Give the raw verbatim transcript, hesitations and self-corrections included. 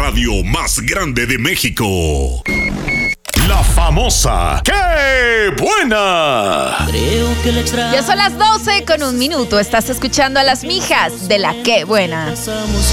radio más grande de México. La famosa ¡Qué buena! Creo que le extraño. Ya son las doce con un minuto. Estás escuchando a las mijas de la Qué Buena.